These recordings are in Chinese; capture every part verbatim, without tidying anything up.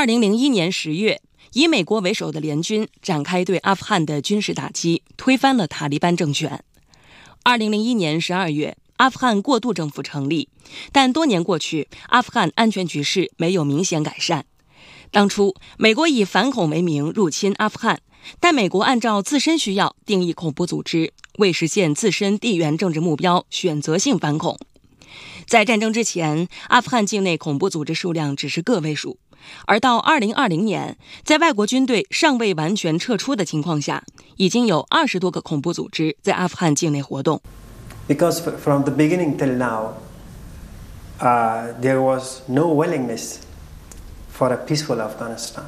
二零零一年十月，以美国为首的联军展开对阿富汗的军事打击，推翻了塔利班政权。二零零一年十二月，阿富汗过渡政府成立，但多年过去，阿富汗安全局势没有明显改善。当初，美国以反恐为名入侵阿富汗，但美国按照自身需要定义恐怖组织，为实现自身地缘政治目标，选择性反恐。在战争之前，阿富汗境内恐怖组织数量只是个位数。而到二零二零年，在外国军队尚未完全撤出的情况下，已经有二十多个恐怖组织在阿富汗境内活动。 Because from the beginning till now, uh, there was no willingness for a peaceful Afghanistan.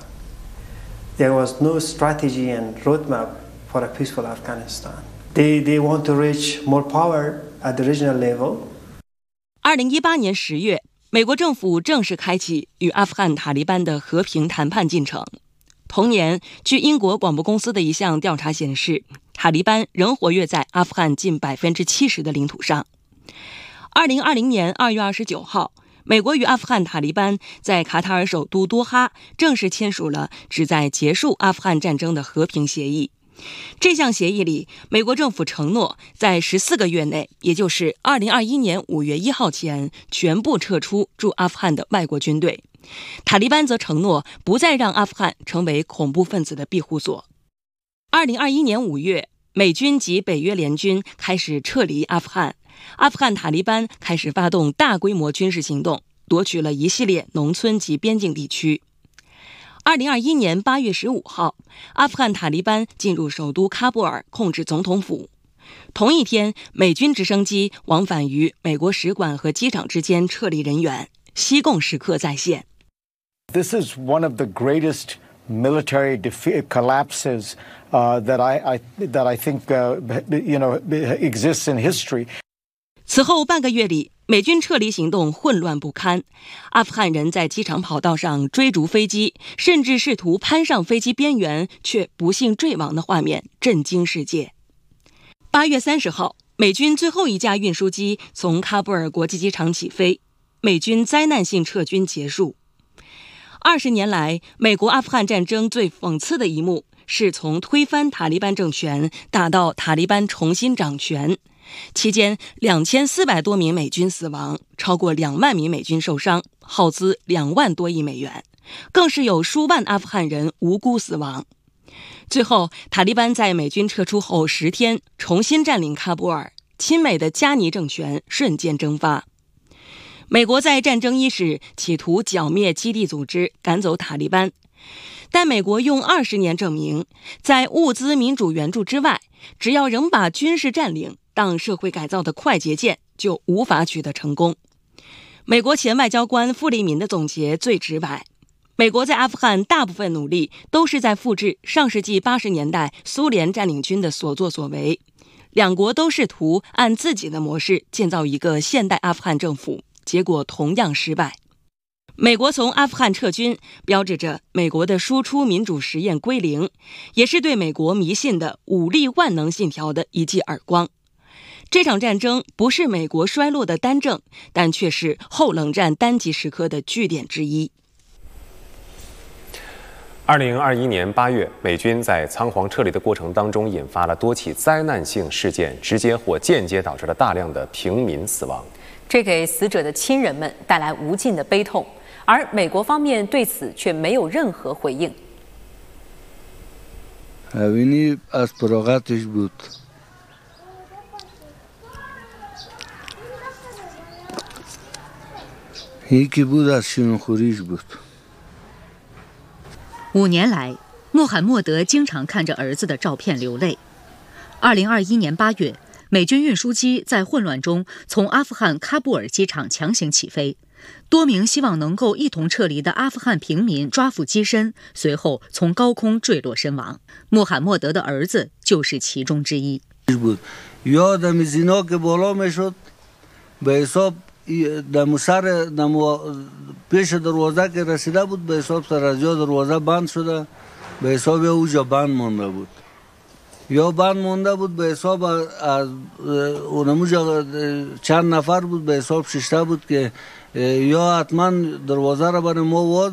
There was no strategy and roadmap for a peaceful Afghanistan. They they want to reach more power at the regional level. 二零一八年十月。美国政府正式开启与阿富汗塔利班的和平谈判进程。同年，据英国广播公司的一项调查显示，塔利班仍活跃在阿富汗近百分之七十的领土上。二零二零年二月二十九号，美国与阿富汗塔利班在卡塔尔首都多哈正式签署了旨在结束阿富汗战争的和平协议。这项协议里，美国政府承诺在十四个月内，也就是二零二一年五月一号前，全部撤出驻阿富汗的外国军队。塔利班则承诺不再让阿富汗成为恐怖分子的庇护所。二零二一年五月，美军及北约联军开始撤离阿富汗，阿富汗塔利班开始发动大规模军事行动，夺取了一系列农村及边境地区。二零二一年八月十五号，阿富汗塔利班进入首都喀布尔，控制总统府。同一天，美军直升机往返于美国使馆和机场之间撤离人员，西贡时刻再现。 This is one of the greatest military collapses uh, that I, I that I think uh, you know exists in history. 此后半个月里，美军撤离行动混乱不堪，阿富汗人在机场跑道上追逐飞机，甚至试图攀上飞机边缘，却不幸坠亡的画面震惊世界。八月三十号，美军最后一架运输机从喀布尔国际机场起飞，美军灾难性撤军结束。二十年来，美国阿富汗战争最讽刺的一幕是从推翻塔利班政权打到塔利班重新掌权。期间，两千四百多名美军死亡，超过两万名美军受伤，耗资两万多亿美元，更是有数万阿富汗人无辜死亡。最后，塔利班在美军撤出后十天，重新占领喀布尔，亲美的加尼政权瞬间蒸发。美国在战争伊始企图剿灭基地组织，赶走塔利班，但美国用二十年证明，在物资民主援助之外，只要仍把军事占领当社会改造的快捷键，就无法取得成功。美国前外交官傅利民的总结最直白：美国在阿富汗大部分努力都是在复制上世纪八十年代苏联占领军的所作所为，两国都试图按自己的模式建造一个现代阿富汗政府，结果同样失败。美国从阿富汗撤军，标志着美国的输出民主实验归零，也是对美国迷信的武力万能信条的一记耳光。这场战争不是美国衰落的单证，但却是后冷战单极时刻的据点之一。 二零二一年八月，美军在仓皇撤离的过程当中，引发了多起灾难性事件，直接或间接导致了大量的平民死亡， 这给死者的亲人们带来无尽的悲痛，而美国方面对此却没有任何回应。 五年来，穆罕默德经常看着儿子的照片流泪。二零二一年八月，美军运输机在混乱中从阿富汗喀布尔机场强行起飞，多名希望能够一同撤离的阿富汗平民抓附机身，随后从高空坠落身亡。穆罕默德的儿子就是其中之一。 دمو سر دمو پیش دروازه که رسیده بود به حساب سر از جا دروازه بند شده به حساب اوجا بند مانده بود یا بند مانده بود به حساب از اونموجا چند نفر بود به حساب ششته بود که یا حتما دروازه را برای ما واز